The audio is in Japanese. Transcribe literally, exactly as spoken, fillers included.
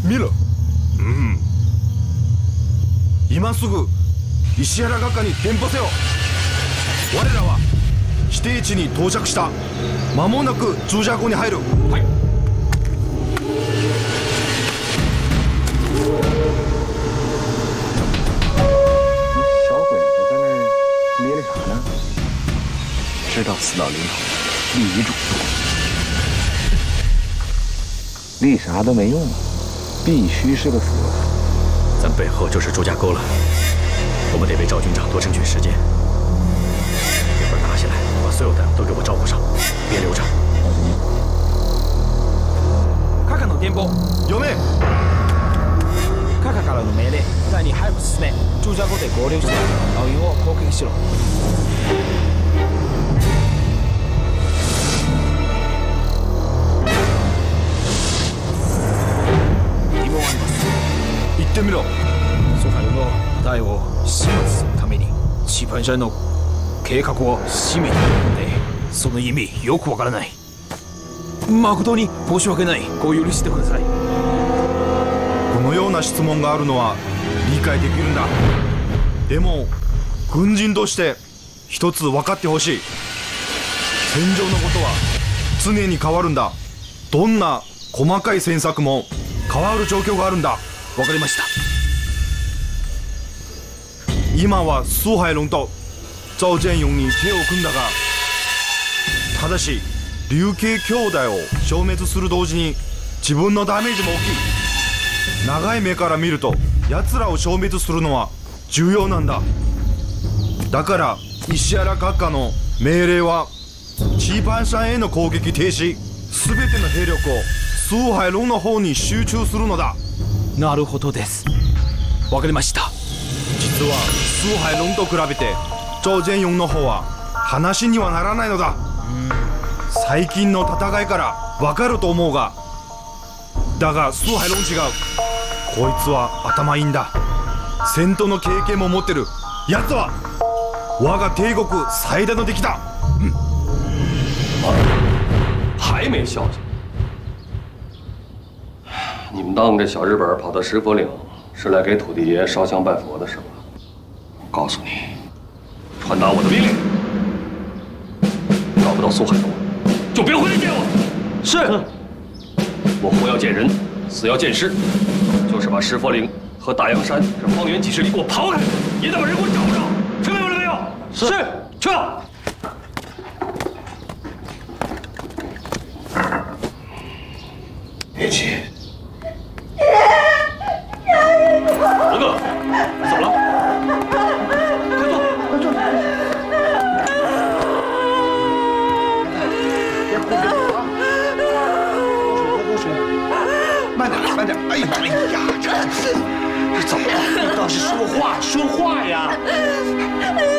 見ろ。うん。今すぐ石原学科に伝播せよ。我らは指定地に到着した。間もなく駐車庫に入る。はい。 小鬼子在那儿咧咧啥呢？知道四道领导立遗嘱，立啥都没用啊，必须是个死人。 咱背后就是朱家沟了，我们得为赵军长多争取时间。这本拿下来，把所有的都给我照顾上，别留着。 カカの電報読め。 カカからの命令、第に早く進め。駐車庫で合流して青犬を攻撃しろ。疑問あります。 言ってみろ。 蘇海の隊を始末するために基本上の計画を締めているので、その意味よくわからない。誠に申し訳ない。ご許してください。 このような質問があるのは理解できるんだ。でも軍人として一つ分かってほしい。戦場のことは常に変わるんだ。どんな細かい戦策も変わる状況があるんだ。 わかりました。 今は蘇海龍と趙建勇に手を組んだが、ただし劉慶兄弟を消滅する同時に自分のダメージも大きい。長い目から見ると奴らを消滅するのは重要なんだ。だから石原閣下の命令はチーパンシャンへの攻撃停止、全ての兵力を蘇海龍の方に集中するのだ。 なるほどです。わかりました。 実は蘇海龍と比べて趙建勇の方は話にはならないのだ。最近の戦いから分かると思うが、だが蘇海龍違う。こいつは頭いいんだ。戦闘の経験も持ってる。奴は我が帝国最大の敵だ。嗯， 还没消息？你们当这小日本跑到石佛岭是来给土地爷烧香拜佛的是吧？我告诉你，传达我的命令，找不到苏海龙就别回来见我。是，我活要见人，死要见尸，就是把石佛岭和大洋山这方圆几十里给我刨开，也得把人给我找着。听明白了没有？是，去。别急。罗哥，你怎么了？快坐，快坐。 别哭别哭啊！喝口水，慢点慢点。哎呀哎呀，这这这怎么了？倒是说话说话呀！